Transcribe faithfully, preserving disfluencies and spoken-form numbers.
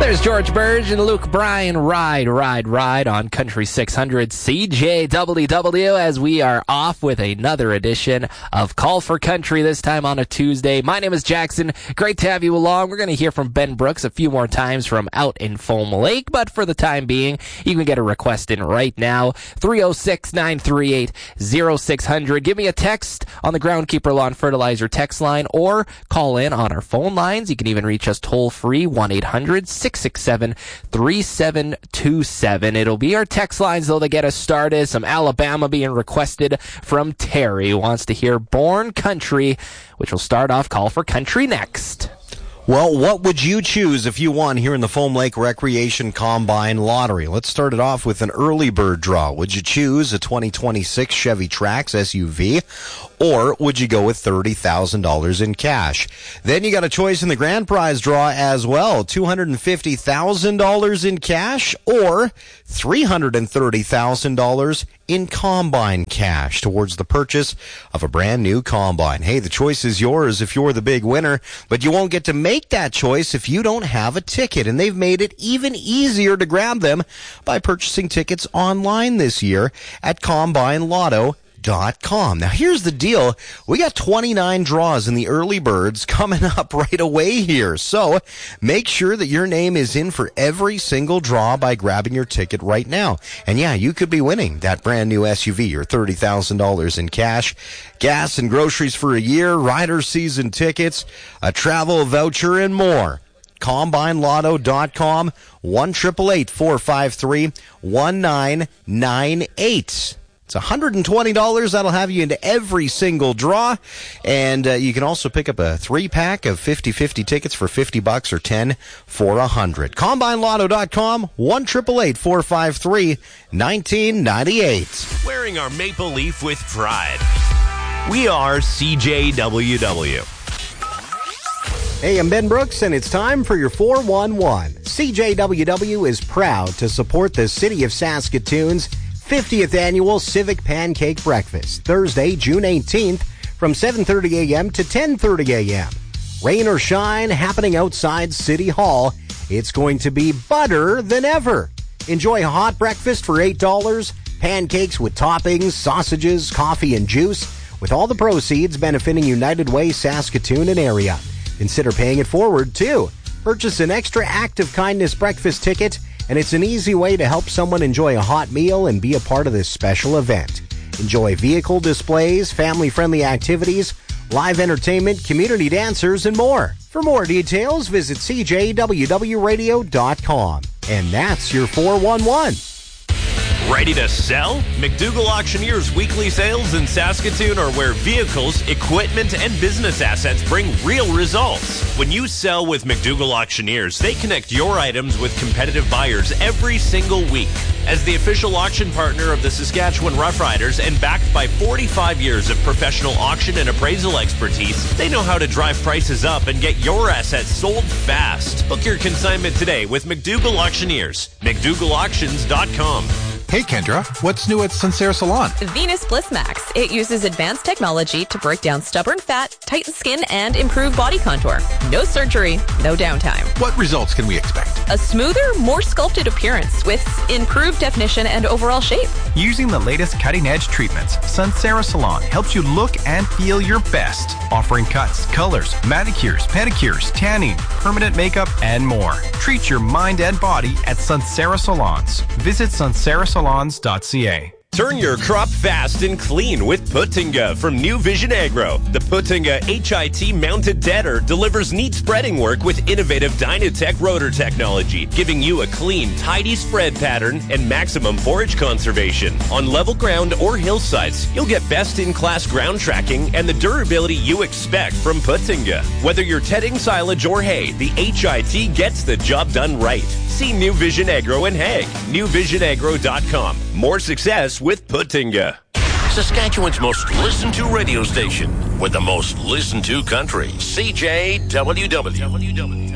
There's George Burge and Luke Bryan. Ride, ride, ride on Country six hundred C J W W as we are off with another edition of Call for Country, this time on a Tuesday. My name is Jackson. Great to have you along. We're going to hear from Ben Brooks a few more times from out in Foam Lake, but for the time being, you can get a request in right now. three oh six, nine three eight, oh six hundred. Give me a text on the Groundkeeper Lawn Fertilizer text line or call in on our phone lines. You can even reach us toll free, one eight hundred, six six seven, three seven two seven. It'll be our text lines, though, that get us started. Some Alabama being requested from Terry, who wants to hear Born Country, which will start off Call for Country next. Well, what would you choose if you won here in the Foam Lake Recreation Combine Lottery? Let's start it off with an early bird draw. Would you choose a twenty twenty-six Chevy Trax S U V, or would you go with thirty thousand dollars in cash? Then you got a choice in the grand prize draw as well, two hundred fifty thousand dollars in cash or three hundred thirty thousand dollars in combine cash towards the purchase of a brand new combine. Hey, the choice is yours if you're the big winner, but you won't get to make that choice if you don't have a ticket, and they've made it even easier to grab them by purchasing tickets online this year at combine lotto dot com. Now, here's the deal. We got twenty-nine draws in the early birds coming up right away here. So make sure that your name is in for every single draw by grabbing your ticket right now. And yeah, you could be winning that brand new S U V or thirty thousand dollars in cash, gas and groceries for a year, rider season tickets, a travel voucher, and more. combine lotto dot com, one eight eight eight, four five three, one nine nine eight. It's one hundred twenty dollars. That'll have you into every single draw. And uh, you can also pick up a three-pack of fifty-fifty tickets for fifty bucks or ten for one hundred. combine lotto dot com, one eight eight eight, four five three, one nine nine eight. Wearing our maple leaf with pride. We are C J W W. Hey, I'm Ben Brooks, and it's time for your four one one. C J W W is proud to support the City of Saskatoon's fiftieth Annual Civic Pancake Breakfast, Thursday, June eighteenth, from seven thirty a.m. to ten thirty a.m. Rain or shine, happening outside City Hall. It's going to be butter than ever. Enjoy a hot breakfast for eight dollars, pancakes with toppings, sausages, coffee, and juice, with all the proceeds benefiting United Way Saskatoon and area. Consider paying it forward, too. Purchase an extra act of kindness breakfast ticket, and it's an easy way to help someone enjoy a hot meal and be a part of this special event. Enjoy vehicle displays, family-friendly activities, live entertainment, community dancers, and more. For more details, visit c j w w radio dot com. And that's your four one one. Ready to sell? McDougall Auctioneers weekly sales in Saskatoon are where vehicles, equipment, and business assets bring real results. When you sell with McDougall Auctioneers, they connect your items with competitive buyers every single week. As the official auction partner of the Saskatchewan Roughriders and backed by forty-five years of professional auction and appraisal expertise, they know how to drive prices up and get your assets sold fast. Book your consignment today with McDougall Auctioneers. McDougall Auctions dot com. Hey Kendra, what's new at Sincere Salon? Venus Bliss Max. It uses advanced technology to break down stubborn fat, tighten skin, and improve body contour. No surgery, no downtime. What results can we expect? A smoother, more sculpted appearance with improved definition and overall shape. Using the latest cutting-edge treatments, Sincere Salon helps you look and feel your best, offering cuts, colors, manicures, pedicures, tanning, permanent makeup, and more. Treat your mind and body at Sincere Salons. Visit sincere salons dot c a. Turn your crop fast and clean with Putinga from New Vision Agro. The Putinga H I T mounted deader delivers neat spreading work with innovative Dynatech rotor technology, giving you a clean, tidy spread pattern and maximum forage conservation. On level ground or hillsides, you'll get best-in-class ground tracking and the durability you expect from Putinga. Whether you're tedding silage or hay, the H I T gets the job done right. See New Vision Agro in Hague. new vision agro dot com. More success with Putinga. Saskatchewan's most listened to radio station with the most listened to country. C J W W.